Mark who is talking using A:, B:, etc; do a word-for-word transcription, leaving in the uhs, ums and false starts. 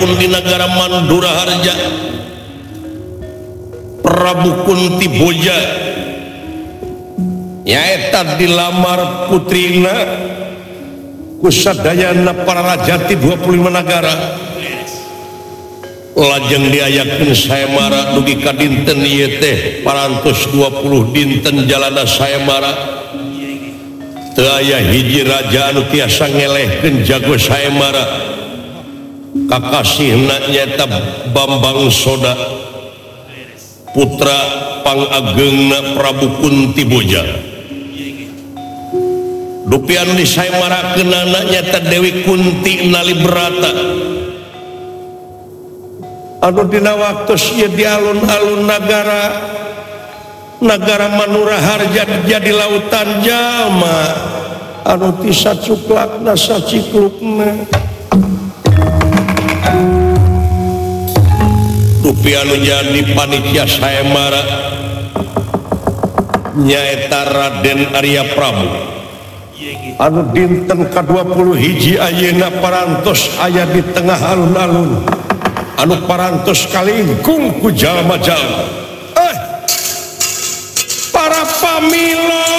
A: ayahpun di negara Mandura Harja Prabu Kunti Boja nyaeta dilamar putrina kusadayana para rajati dua puluh lima negara lajeng diayakeun sayembara dugi ka dinten ieu teh parantos dua puluh dinten jalana sayembara teu aya hiji raja anu tiasa ngelehkeun jago sayembara kakasihna nyaeta Bambang Soda putra pangageungna Prabu Kunti Boja dupi anu disayembarakeunana nyaeta Dewi Kunti Nalibrata anu dina waktos ieu di alun-alun nagara nagara Manura Harja jadi lautan jalma anu ti sacuklakna saciklukna dupi anu jadi panitia sayembara nyaeta Raden Arya Prabu anu dinten ka dua puluh hiji ayeuna parantos aya di tengah alun-alun anu parantos kalingkung ku jalma-jalma eh para pamilo